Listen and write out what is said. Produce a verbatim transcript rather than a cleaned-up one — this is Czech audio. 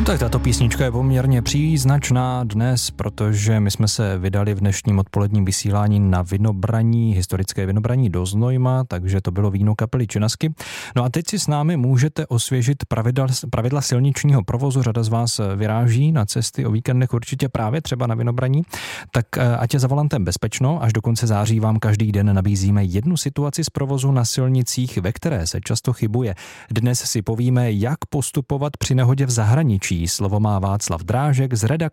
Tak tato písnička je poměrně příznačná dnes, protože my jsme se vydali v dnešním odpoledním vysílání na vinobraní, historické vinobraní do Znojma, takže to bylo víno kapely Činasky. No a teď si s námi můžete osvěžit pravidla, pravidla silničního provozu. Řada z vás vyráží na cesty o víkendech určitě právě třeba na vinobraní. Tak ať je za volantem bezpečno, až do konce září vám každý den nabízíme jednu situaci z provozu na silnicích, ve které se často chybuje. Dnes si povíme, jak postupovat při nehodě v zahraničí. Slovo má Václav Drážek z redakce